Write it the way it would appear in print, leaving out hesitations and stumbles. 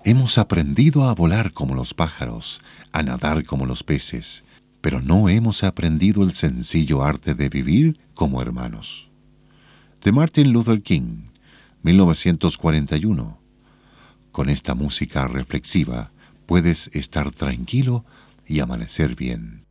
Hemos aprendido a volar como los pájaros, a nadar como los peces, pero no hemos aprendido el sencillo arte de vivir como hermanos. De Martin Luther King, 1941. Con esta música reflexiva puedes estar tranquilo y amanecer bien.